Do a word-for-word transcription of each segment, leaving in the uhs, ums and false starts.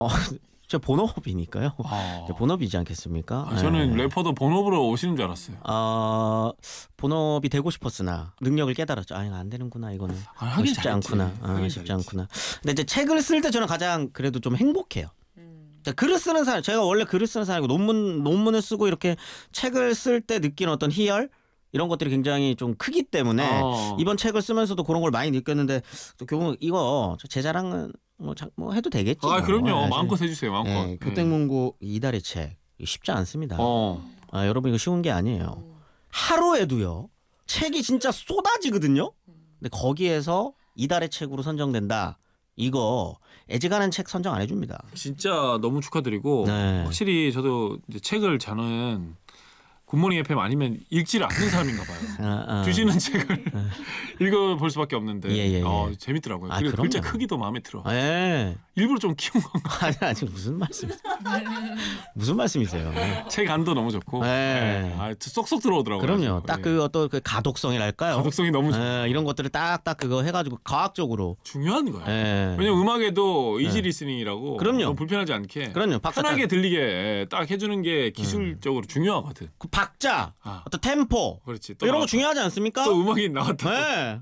어, 저 본업이니까요. 아. 본업이지 않겠습니까? 아, 저는 네. 래퍼도 본업으로 오시는 줄 알았어요. 어, 본업이 되고 싶었으나 능력을 깨달았죠. 아, 이거 안 되는구나 이거는. 아, 하긴 쉽지 잘했지. 않구나. 아, 하긴 쉽지 잘했지. 않구나. 근데 이제 책을 쓸 때 저는 가장 그래도 좀 행복해요. 음. 자, 글을 쓰는 사람, 제가 원래 글을 쓰는 사람이고 논문 논문을 쓰고 이렇게 책을 쓸 때 느끼는 어떤 희열 이런 것들이 굉장히 좀 크기 때문에 어. 이번 책을 쓰면서도 그런 걸 많이 느꼈는데 또 결국 이거 제 자랑은 뭐, 자, 뭐 해도 되겠지. 아, 뭐. 그럼요. 네, 마음껏 해주세요. 마음껏. 네, 교땡문고 이달의 책 이거 쉽지 않습니다. 어. 아, 여러분 이거 쉬운 게 아니에요. 하루에도요 책이 진짜 쏟아지거든요. 근데 거기에서 이달의 책으로 선정된다. 이거 애지간한 책 선정 안 해줍니다. 진짜 너무 축하드리고 네. 확실히 저도 이제 책을 저는 굿모닝 에프엠 아니면 읽지를 않는 사람인가 봐요. 아, 아. 주시는 책을 읽어볼 수밖에 없는데 예, 예, 예. 어, 재밌더라고요. 아, 그리고 그럼요. 글자 크기도 마음에 들어. 예. 일부러 좀 키운 건가. 아니 아니 무슨 말씀이세요? 무슨 말씀이세요? 책 안도 너무 좋고 네. 네. 아, 쏙쏙 들어오더라고요. 그럼요. 딱 예. 그 어떤 그 가독성이랄까요? 가독성이 너무 예, 이런 것들을 딱딱 그거 해가지고 과학적으로. 중요한 거야. 예. 왜냐면 음악에도 이지 리스닝이라고 그럼요. 너무 불편하지 않게 그럼요. 박자 편하게 딱- 들리게 딱 해주는 게 기술적으로 중요하거든. 그 박자, 아. 어떤 템포, 그렇지. 또 이런 거 나왔다. 중요하지 않습니까? 또 음악이 나왔다. 네.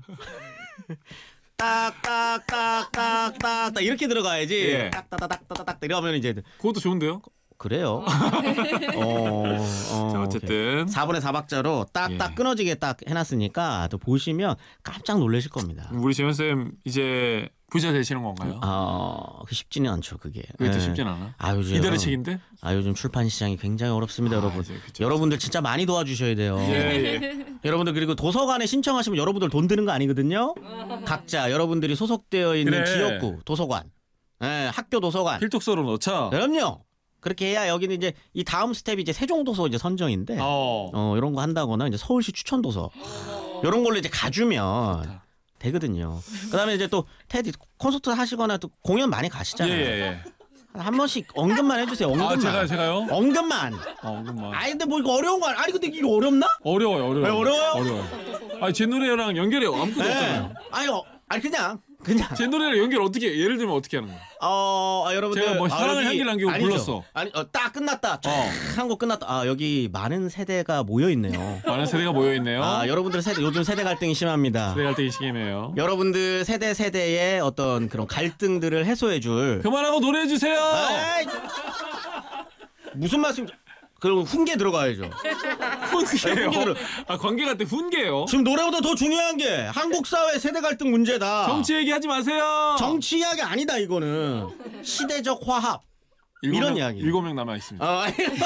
딱딱딱딱딱딱 이렇게 들어가야지. 예. 딱딱딱딱딱 이러면 이제 그것도 좋은데요. 그래요. 어, 어, 자, 어쨌든 사 분의 사 박자로 딱딱 예. 끊어지게 딱 해놨으니까 또 보시면 깜짝 놀라실 겁니다. 우리 재현 쌤 이제 부자 되시는 건가요? 아, 그 쉽지는 않죠, 그게. 그게 또 예. 쉽진 않아. 아, 요즘 이달의 책인데? 아, 요즘 출판 시장이 굉장히 어렵습니다, 아, 여러분. 이제 그쵸, 여러분들 진짜 많이 도와주셔야 돼요. 예, 예. 여러분들 그리고 도서관에 신청하시면 여러분들 돈 드는 거 아니거든요. 각자 여러분들이 소속되어 있는 그래. 지역구 도서관, 예, 학교 도서관. 필독서로 넣자. 그럼요. 그렇게 해야 여기는 이제 이 다음 스텝이 이제 세종도서 이제 선정인데, 어, 어. 이런 거 한다거나 이제 서울시 추천도서 이런 걸로 이제 가주면 좋다. 되거든요. 그다음에 이제 또 테디 콘서트 하시거나 또 공연 많이 가시잖아요. 예예예. 한 번씩 언급만 해주세요. 언급만. 아 제가 제가요? 언급만. 어, 그만. 아니 근데 뭐 이거 어려운 거 아니? 아니 근데 이거 어렵나? 어려워요, 어려워요. 네, 어려워요? 어려워요. 아니 제 노래랑 연결이 아무것도 네. 없잖아요. 아니 어, 아니 그냥 그냥. 제 노래랑 연결 어떻게? 예를 들면 어떻게 하는 거야? 어 아, 여러분들 제가 뭐 사랑을 여기- 향기를 남기고 아니죠. 불렀어. 아니 어, 딱 끝났다. 어. 한곡 끝났다. 아 여기 많은 세대가 모여 있네요. 많은 세대가 모여 있네요. 아 여러분들 세대 요즘 세대 갈등이 심합니다. 세대 갈등이 심해요. 여러분들 세대 세대의 어떤 그런 갈등들을 해소해줄. 그만하고 노래해 주세요. 아이, 무슨 말씀? 그럼 훈계 들어가야죠. 훈계요. 훈계를- 아 관계가 때 훈계요. 지금 노래보다 더 중요한 게 한국 사회 세대 갈등 문제다. 정치 얘기하지 마세요. 정치 이야기 아니다 이거는 시대적 화합. 일곱 이런 명- 이야기. 일곱 명 남아 있습니다. 어,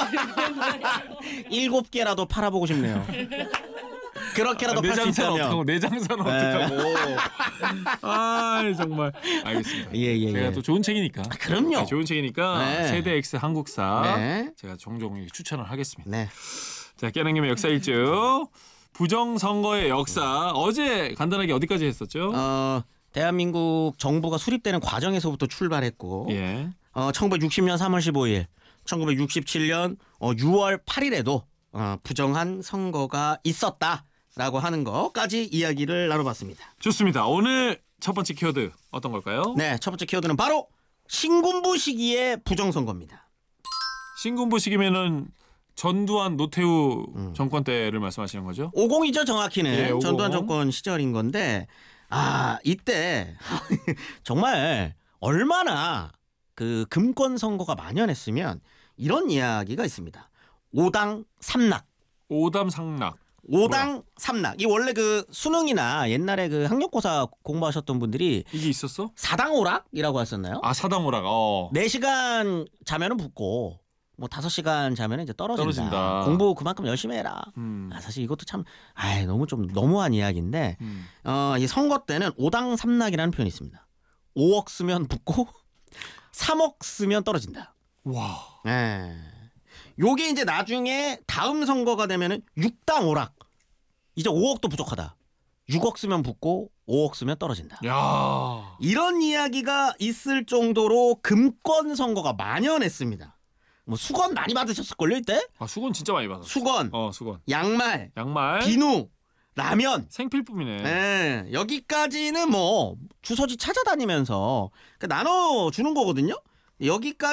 일곱 개라도 팔아보고 싶네요. 그렇게라도 팔 수 내장산 있다면. 어떡하고 내장산은 네. 어떡하고. 아 정말 알겠습니다. 예, 예, 제가 예. 또 좋은 책이니까. 그럼요. 네, 좋은 책이니까 네. 세대 X 한국사 네. 제가 종종 추천을 하겠습니다. 네. 자 깨는 김에 역사 일주 부정선거의 역사 어제 간단하게 어디까지 했었죠? 어, 대한민국 정부가 수립되는 과정에서부터 출발했고, 예. 어, 천구백육십 년 삼월 십오일, 천구백육십칠 년 어, 유월 팔일에도 어, 부정한 선거가 있었다라고 하는 것까지 이야기를 나눠봤습니다. 좋습니다. 오늘 첫 번째 키워드 어떤 걸까요? 네, 첫 번째 키워드는 바로 신군부 시기의 부정선거입니다. 신군부 시기면은 전두환 노태우 음. 정권 때를 말씀하시는 거죠? 오공이죠 정확히는. 예, 오공. 전두환 정권 시절인 건데, 아 이때 정말 얼마나 그 금권 선거가 만연했으면 이런 이야기가 있습니다. 오당 삼락. 오담 상락. 오당 삼락. 이 원래 그 수능이나 옛날에 그 학력고사 공부하셨던 분들이 이게 있었어? 사당 오락이라고 하셨나요? 아 사당오락. 어. 네 시간 자면은 붙고 뭐 다섯 시간 자면은 이제 떨어진다. 떨어진다. 공부 그만큼 열심히 해라. 음. 아, 사실 이것도 참, 아이, 너무 좀 너무한 이야기인데, 음. 어, 이 선거 때는 오당 삼락이라는 표현이 있습니다. 오억 쓰면 붙고, 삼억 쓰면 떨어진다. 와. 예. 요게 이제 나중에 다음 선거가 되면은 육당 오락. 이제 오억도 부족하다. 육억 쓰면 붙고, 오억 쓰면 떨어진다. 야. 이런 이야기가 있을 정도로 금권 선거가 만연했습니다. 뭐 수건 많이 받으셨을걸요, 이때? 아 수건 진짜 많이 받았어. 수건, 어 수건. 양말, 양말. 비누, 라면. 생필품이네. 예, 여기까지는 뭐 주소지 찾아다니면서 나눠 주는 거거든요. 여기까지